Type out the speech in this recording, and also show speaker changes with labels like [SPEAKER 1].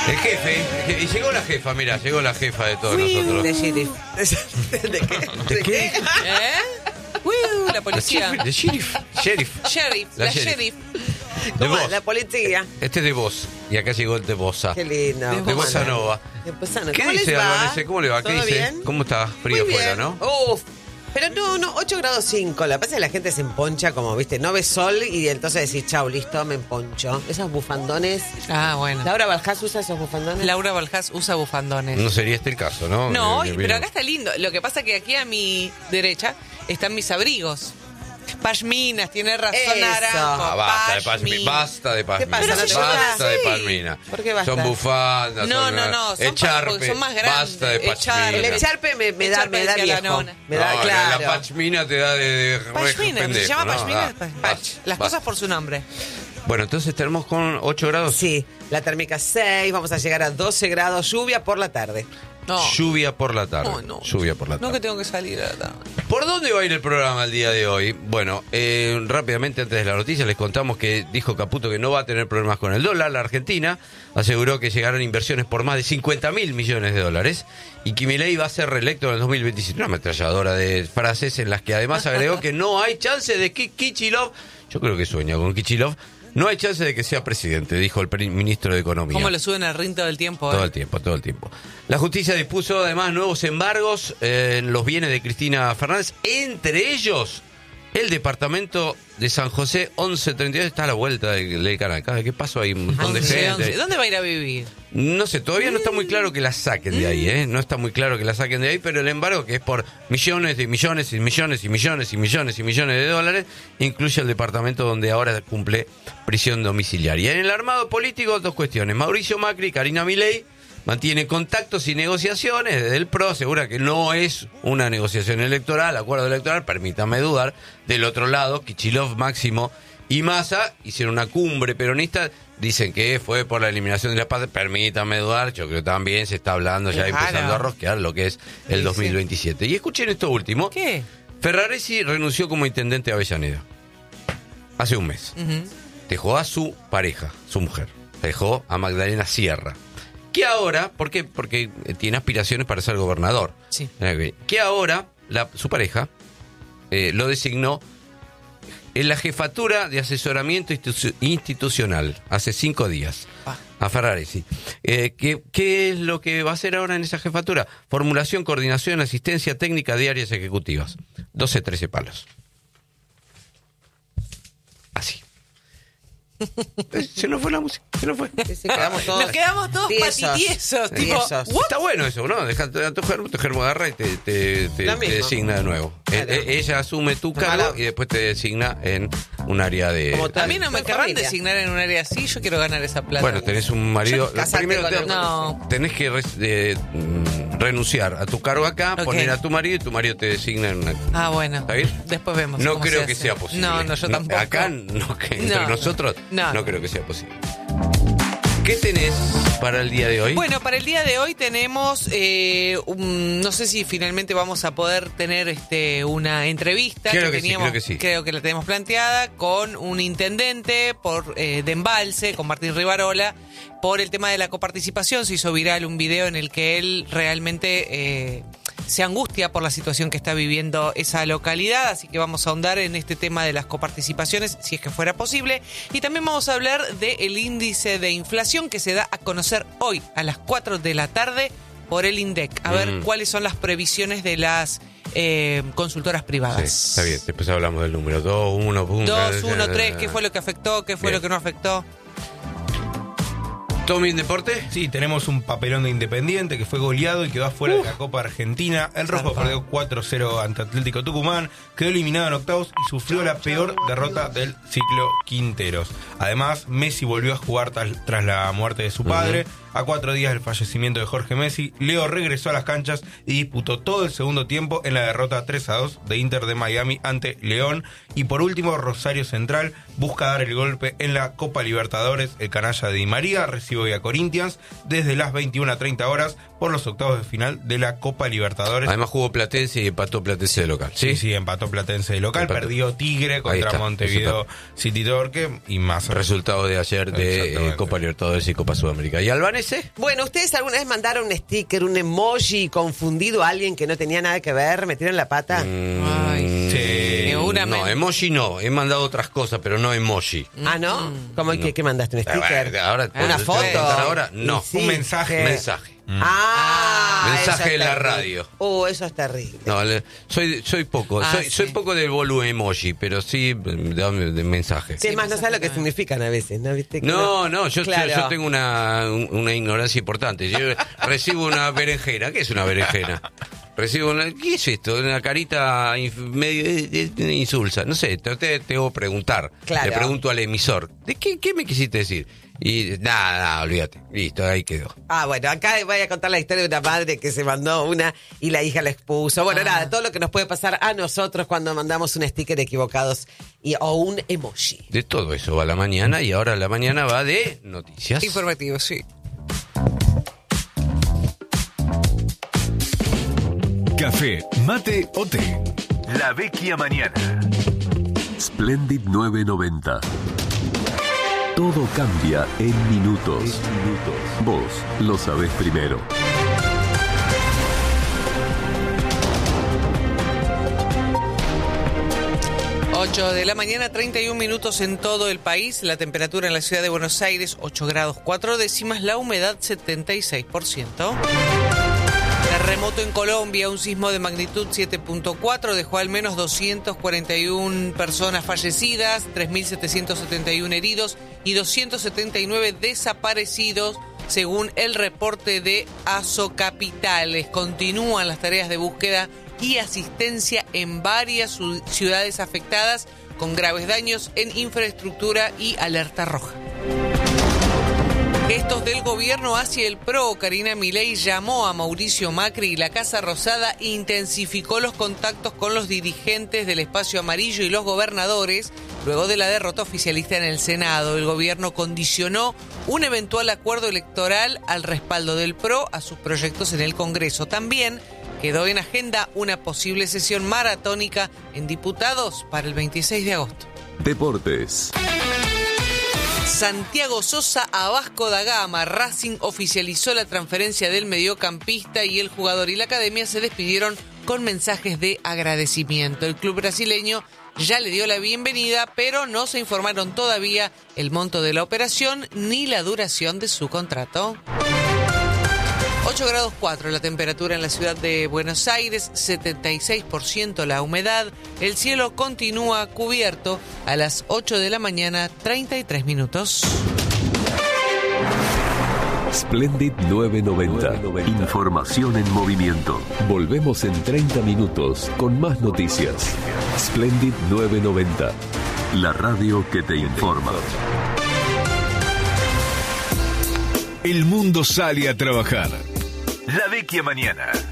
[SPEAKER 1] El jefe, y llegó la jefa, mira, llegó la jefa de todos nosotros.
[SPEAKER 2] De sheriff.
[SPEAKER 1] ¿De qué?
[SPEAKER 3] ¿Eh? La policía.
[SPEAKER 1] De sheriff.
[SPEAKER 3] La sheriff.
[SPEAKER 1] De
[SPEAKER 2] ¿Cómo?
[SPEAKER 1] vos.
[SPEAKER 2] La policía.
[SPEAKER 1] Este es de vos. Y acá llegó el de Bossa.
[SPEAKER 2] Qué lindo.
[SPEAKER 1] De Bossa Nova.
[SPEAKER 2] ¿Qué
[SPEAKER 1] ¿Qué dice Albanese? ¿Cómo le va? ¿Qué
[SPEAKER 2] ¿Todo
[SPEAKER 1] dice?
[SPEAKER 2] bien?
[SPEAKER 1] ¿Cómo está? Frío
[SPEAKER 2] Muy
[SPEAKER 1] afuera,
[SPEAKER 2] bien.
[SPEAKER 1] ¿no?
[SPEAKER 2] Uf. Pero no, 8 grados 5. La pasa es que la gente se emponcha como, viste, no ve sol y entonces decís, chau, listo, me emponcho. Esos bufandones.
[SPEAKER 3] Ah, bueno.
[SPEAKER 2] ¿Laura Baljás usa esos bufandones?
[SPEAKER 3] Laura Baljás usa bufandones.
[SPEAKER 1] No sería este el caso, ¿no?
[SPEAKER 3] No,
[SPEAKER 1] Que
[SPEAKER 3] pero
[SPEAKER 1] vino.
[SPEAKER 3] acá está lindo. Lo que pasa que aquí a mi derecha están mis abrigos. Pashminas, tiene razón,
[SPEAKER 2] Eso.
[SPEAKER 3] Naranjo.
[SPEAKER 1] Ah, basta de
[SPEAKER 3] Pashmin.
[SPEAKER 1] pashmina. Basta de pashmina.
[SPEAKER 2] pasa?
[SPEAKER 3] ¿No te
[SPEAKER 1] Basta
[SPEAKER 3] gusta?
[SPEAKER 1] de
[SPEAKER 3] Sí.
[SPEAKER 1] pashmina.
[SPEAKER 2] ¿Por qué basta?
[SPEAKER 1] Son bufandas.
[SPEAKER 3] No,
[SPEAKER 1] son,
[SPEAKER 3] no, son
[SPEAKER 1] echarpe.
[SPEAKER 3] porque son más grandes.
[SPEAKER 1] Basta de
[SPEAKER 3] Echarpe.
[SPEAKER 2] El
[SPEAKER 1] pashmina.
[SPEAKER 2] echarpe me da
[SPEAKER 3] Echarpe decía la
[SPEAKER 2] viejo.
[SPEAKER 3] nona.
[SPEAKER 2] Me da,
[SPEAKER 1] No,
[SPEAKER 2] claro.
[SPEAKER 1] La pashmina te da de
[SPEAKER 3] Pashmina,
[SPEAKER 1] pendejo,
[SPEAKER 3] se llama
[SPEAKER 1] ¿no?
[SPEAKER 3] pashmina.
[SPEAKER 1] Ah,
[SPEAKER 3] Las
[SPEAKER 1] basta.
[SPEAKER 3] cosas por su nombre.
[SPEAKER 1] Bueno, entonces tenemos con 8 grados.
[SPEAKER 2] Sí, la térmica 6, vamos a llegar a 12 grados, lluvia por la tarde.
[SPEAKER 3] No.
[SPEAKER 1] Lluvia por la tarde.
[SPEAKER 3] No.
[SPEAKER 1] Lluvia por la tarde.
[SPEAKER 3] No que tengo que salir a la tarde.
[SPEAKER 1] ¿Por dónde va a ir el programa el día de hoy? Bueno, rápidamente antes de la noticia les contamos que dijo Caputo que no va a tener problemas con el dólar. La Argentina aseguró que llegarán inversiones por más de 50.000 millones de dólares y que Milei va a ser reelecto en el 2027. Una ametralladora de frases en las que además agregó que no hay chance de que Kicillof, yo creo que sueña con Kicillof, no hay chance de que sea presidente, dijo el ministro de Economía.
[SPEAKER 3] ¿Cómo lo suben al ring todo el tiempo?
[SPEAKER 1] Todo el tiempo. La justicia dispuso además nuevos embargos en los bienes de Cristina Fernández, entre ellos el departamento de San José 1132, está a la vuelta del canal. ¿Qué pasó ahí? Un montón de gente.
[SPEAKER 3] ¿Dónde va a ir a vivir?
[SPEAKER 1] No sé, todavía no está muy claro que la saquen de ahí, ¿eh? No está muy claro que la saquen de ahí, pero el embargo, que es por millones de millones y millones y millones y millones y millones de dólares, incluye el departamento donde ahora cumple prisión domiciliaria. En el armado político, 2 cuestiones. Mauricio Macri y Karina Milei mantienen contactos y negociaciones. Desde el PRO asegura que no es una negociación electoral, acuerdo electoral, permítame dudar. Del otro lado, Kicillof, Máximo y Massa hicieron una cumbre peronista. Dicen que fue por la eliminación de la paz. Permítame dudar, yo creo que también se está hablando, ya
[SPEAKER 3] Claro.
[SPEAKER 1] empezando a rosquear lo que es el 2027. Y escuchen esto último.
[SPEAKER 3] ¿Qué?
[SPEAKER 1] Ferraresi renunció como intendente de Avellaneda hace un mes. Dejó a su pareja, su mujer. Dejó a Magdalena Sierra. Que ahora, ¿por qué? Porque tiene aspiraciones para ser gobernador.
[SPEAKER 3] Sí.
[SPEAKER 1] Que ahora su pareja lo designó en la jefatura de asesoramiento institucional hace 5 días. A Ferraresi. ¿Qué es lo que va a hacer ahora en esa jefatura? Formulación, coordinación, asistencia técnica de áreas ejecutivas. 12, 13 palos. Así. Se nos fue la música, se nos fue.
[SPEAKER 2] Quedamos todos
[SPEAKER 3] Nos quedamos todos
[SPEAKER 2] tiesos.
[SPEAKER 3] patitiesos. Tipo,
[SPEAKER 2] Tiesos.
[SPEAKER 3] ¿what?
[SPEAKER 1] Está bueno eso, ¿no? Deja a tu germo agarra y te
[SPEAKER 2] Lo mismo.
[SPEAKER 1] designa de nuevo.
[SPEAKER 2] Claro.
[SPEAKER 1] Ella asume tu cargo
[SPEAKER 2] Claro.
[SPEAKER 1] y después te designa en un área de...
[SPEAKER 2] Como tal.
[SPEAKER 3] A mí no me
[SPEAKER 2] Con
[SPEAKER 3] querrán
[SPEAKER 2] familia.
[SPEAKER 3] designar en un área así. Yo quiero ganar esa plata.
[SPEAKER 1] Bueno, tenés un marido...
[SPEAKER 2] Casarte
[SPEAKER 1] Primero
[SPEAKER 2] con él.
[SPEAKER 3] No.
[SPEAKER 1] tenés que renunciar a tu cargo acá,
[SPEAKER 3] Ok.
[SPEAKER 1] poner a tu marido y tu marido te designa en una...
[SPEAKER 3] Ah, bueno.
[SPEAKER 1] ¿Está bien?
[SPEAKER 3] Después vemos.
[SPEAKER 1] No
[SPEAKER 3] cómo
[SPEAKER 1] creo
[SPEAKER 3] se
[SPEAKER 1] que
[SPEAKER 3] hace.
[SPEAKER 1] sea posible.
[SPEAKER 3] No, yo tampoco.
[SPEAKER 1] Acá, no, que entre
[SPEAKER 3] No,
[SPEAKER 1] nosotros,
[SPEAKER 3] no.
[SPEAKER 1] no creo que sea posible. ¿Qué tenés para el día de hoy?
[SPEAKER 3] Bueno, para el día de hoy tenemos, no sé si finalmente vamos a poder tener una entrevista
[SPEAKER 1] Creo que sí, creo que sí.
[SPEAKER 3] creo que la tenemos planteada con un intendente de Embalse, con Martín Rivarola, por el tema de la coparticipación. Se hizo viral un video en el que él realmente se angustia por la situación que está viviendo esa localidad, así que vamos a ahondar en este tema de las coparticipaciones, si es que fuera posible, y también vamos a hablar del índice de inflación que se da a conocer hoy a las 4 de la tarde por el INDEC, a ver cuáles son las previsiones de las consultoras privadas.
[SPEAKER 1] Sí, está bien. Después hablamos del número 2, 1,
[SPEAKER 3] 2, 1, 3, ¿qué fue lo que afectó? ¿Qué fue
[SPEAKER 1] Bien.
[SPEAKER 3] lo que no afectó?
[SPEAKER 1] Tommy en deporte.
[SPEAKER 4] Sí, tenemos un papelón de Independiente que fue goleado y quedó afuera de la Copa Argentina. El Rojo perdió 4-0 ante Atlético Tucumán, quedó eliminado en octavos y sufrió la peor derrota del ciclo Quinteros. Además, Messi volvió a jugar tras la muerte de su padre. A 4 días del fallecimiento de Jorge Messi, Leo regresó a las canchas y disputó todo el segundo tiempo en la derrota 3-2 de Inter de Miami ante León. Y por último, Rosario Central busca dar el golpe en la Copa Libertadores. El canalla de Di María recibe hoy a Corinthians desde las 21:30 horas por los octavos de final de la Copa Libertadores.
[SPEAKER 1] Además jugó Platense y empató Platense de local.
[SPEAKER 4] Sí, empató Platense de local,
[SPEAKER 1] Empató.
[SPEAKER 4] perdió Tigre contra Montevideo City Torque y más.
[SPEAKER 1] Resultado de ayer de Copa Libertadores y Copa Sudamericana. ¿Y Albanese?
[SPEAKER 2] Bueno, ¿ustedes alguna vez mandaron un sticker, un emoji confundido a alguien que no tenía nada que ver? ¿Metieron la pata?
[SPEAKER 3] Ay,
[SPEAKER 4] Sí.
[SPEAKER 1] No, emoji no. He mandado otras cosas, pero no emoji.
[SPEAKER 2] Ah, ¿no? ¿Cómo que mandaste? ¿Un sticker?
[SPEAKER 1] Bueno, ahora,
[SPEAKER 2] ¿Una
[SPEAKER 1] ¿te tengo que
[SPEAKER 2] foto?
[SPEAKER 1] contar ahora? No.
[SPEAKER 2] Y sí,
[SPEAKER 4] Un mensaje.
[SPEAKER 2] ¿qué?
[SPEAKER 1] Mensaje.
[SPEAKER 2] eso
[SPEAKER 1] Mensaje
[SPEAKER 2] es
[SPEAKER 1] en la
[SPEAKER 2] terrible.
[SPEAKER 1] radio.
[SPEAKER 2] Eso es terrible.
[SPEAKER 1] No, soy poco.
[SPEAKER 3] Sí.
[SPEAKER 1] Soy poco del volumen emoji, pero sí de mensajes.
[SPEAKER 2] Sí, es más, no sabes lo que significan a veces, ¿no? ¿Viste? Que
[SPEAKER 1] Yo
[SPEAKER 2] Claro.
[SPEAKER 1] tengo una ignorancia importante. Yo recibo una berenjena. ¿Qué es una berenjena? ¿Qué es esto? Una carita medio insulsa. No sé, te debo preguntar.
[SPEAKER 2] Claro.
[SPEAKER 1] Le pregunto al emisor. ¿De qué me quisiste decir? Y nada, olvídate. Listo, ahí quedó.
[SPEAKER 2] Bueno, acá voy a contar la historia de una madre que se mandó una y la hija la expuso. Bueno, nada, todo lo que nos puede pasar a nosotros cuando mandamos un sticker equivocados o un emoji.
[SPEAKER 1] De todo eso va la mañana y ahora la mañana va de noticias.
[SPEAKER 3] Informativo, sí.
[SPEAKER 5] Café, mate o té. La Vecchia Mañana.
[SPEAKER 6] Splendid 990. Todo cambia en minutos. Vos lo sabés primero.
[SPEAKER 3] 8 de la mañana, 31 minutos en todo el país. La temperatura en la ciudad de Buenos Aires, 8 grados 4 décimas. La humedad, 76%. Terremoto en Colombia, un sismo de magnitud 7.4 dejó al menos 241 personas fallecidas, 3.771 heridos y 279 desaparecidos, según el reporte de Azocapitales. Continúan las tareas de búsqueda y asistencia en varias ciudades afectadas con graves daños en infraestructura y alerta roja. Gestos del gobierno hacia el PRO. Karina Milei llamó a Mauricio Macri y la Casa Rosada intensificó los contactos con los dirigentes del Espacio Amarillo y los gobernadores luego de la derrota oficialista en el Senado. El gobierno condicionó un eventual acuerdo electoral al respaldo del PRO a sus proyectos en el Congreso. También quedó en agenda una posible sesión maratónica en diputados para el 26 de agosto.
[SPEAKER 6] Deportes.
[SPEAKER 3] Santiago Sosa a Vasco da Gama. Racing oficializó la transferencia del mediocampista y el jugador y la academia se despidieron con mensajes de agradecimiento. El club brasileño ya le dio la bienvenida, pero no se informaron todavía el monto de la operación ni la duración de su contrato. 8 grados 4 la temperatura en la ciudad de Buenos Aires, 76% la humedad. El cielo continúa cubierto a las 8 de la mañana, 33 minutos.
[SPEAKER 6] Splendid 990. Información en movimiento. Volvemos en 30 minutos con más noticias. Splendid 990. La radio que te informa.
[SPEAKER 5] El mundo sale a trabajar. La Vecchia Mañana.